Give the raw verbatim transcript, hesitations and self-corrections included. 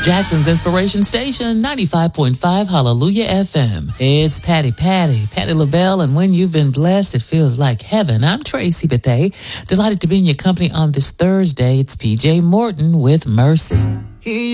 Jackson's Inspiration Station, ninety-five point five Hallelujah F M. It's Patty Patty, Patty LaBelle, and when you've been blessed, it feels like heaven. I'm Tracy Bethay, delighted to be in your company on this Thursday. It's P J Morton with Mercy. He